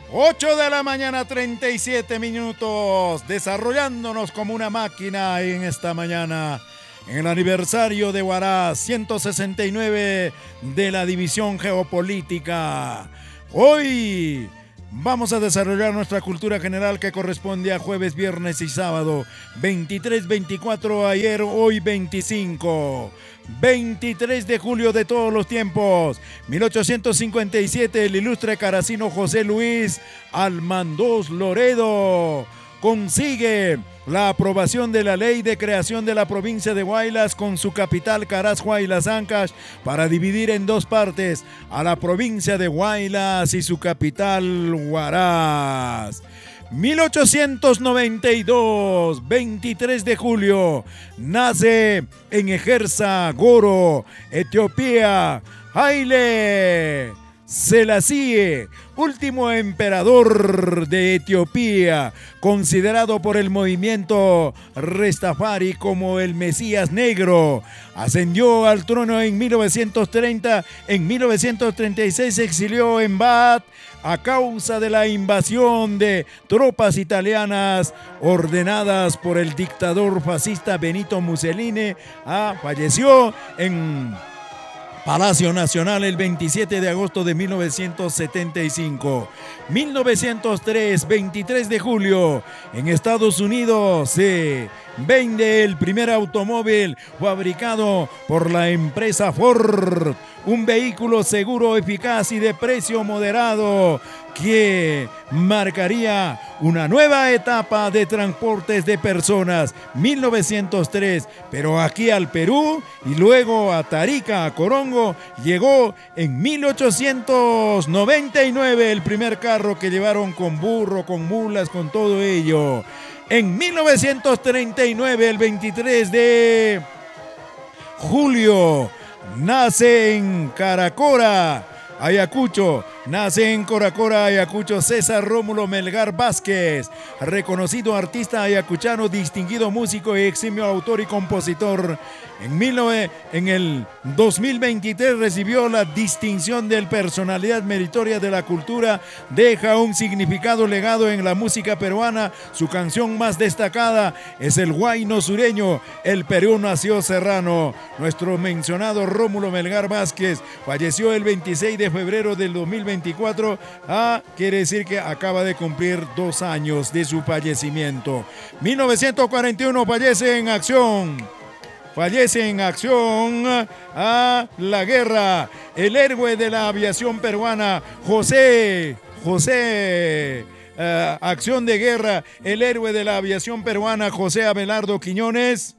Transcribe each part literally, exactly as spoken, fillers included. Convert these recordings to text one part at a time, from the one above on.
ocho de la mañana, treinta y siete minutos, desarrollándonos como una máquina en esta mañana, en el aniversario de Huaraz, ciento sesenta y nueve de la División Geopolítica. Hoy vamos a desarrollar nuestra cultura general que corresponde a jueves, viernes y sábado, veintitrés, veinticuatro, ayer, hoy veinticinco. veintitrés de julio de todos los tiempos, mil ochocientos cincuenta y siete, el ilustre caracino José Luis Almandós Loredo consigue la aprobación de la ley de creación de la provincia de Huaylas con su capital Caraz, Huaylas, Ancash, para dividir en dos partes a la provincia de Huaylas y su capital Huaraz. mil ochocientos noventa y dos, veintitrés de julio, nace en Ejersa, Goro, Etiopía, Haile Selassie, último emperador de Etiopía, considerado por el movimiento Rastafari como el Mesías Negro. Ascendió al trono en mil novecientos treinta, en mil novecientos treinta y seis se exilió en Baat a causa de la invasión de tropas italianas ordenadas por el dictador fascista Benito Mussolini. Ah, falleció en Palacio Nacional el veintisiete de agosto de mil novecientos setenta y cinco. mil novecientos tres, veintitrés de julio, en Estados Unidos se vende el primer automóvil fabricado por la empresa Ford, un vehículo seguro, eficaz y de precio moderado que marcaría una nueva etapa de transportes de personas. mil novecientos tres, pero aquí al Perú y luego a Tarica, a Corongo, llegó en mil ochocientos noventa y nueve el primer carro que llevaron con burro, con mulas, con todo ello. En mil novecientos treinta y nueve, el veintitrés de julio, nace en Caracora, Ayacucho, nace en Coracora, Ayacucho, César Rómulo Melgar Vázquez, reconocido artista ayacuchano, distinguido músico y eximio autor y compositor. En, mil novecientos, en el dos mil veintitrés recibió la distinción de Personalidad Meritoria de la Cultura. Deja un significado legado en la música peruana. Su canción más destacada es el Huayno Sureño, El Perú nació serrano. Nuestro mencionado Rómulo Melgar Vázquez falleció el veintiséis de febrero del dos mil veinticuatro. Ah, quiere decir que acaba de cumplir dos años de su fallecimiento. mil novecientos cuarenta y uno fallece en acción. Fallece en acción a la guerra el héroe de la aviación peruana, José, José, uh, acción de guerra, el héroe de la aviación peruana, José Abelardo Quiñones,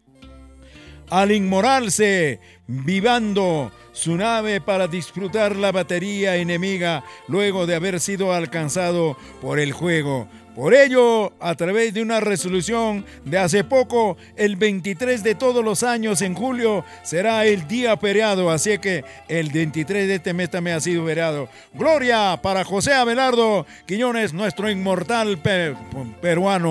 al inmolarse, vivando su nave para disfrutar la batería enemiga luego de haber sido alcanzado por el fuego. Por ello, a través de una resolución de hace poco, el veintitrés de todos los años en julio será el día feriado, así que el veintitrés de este mes también ha sido feriado. Gloria para José Abelardo Quiñones, nuestro inmortal per- peruano.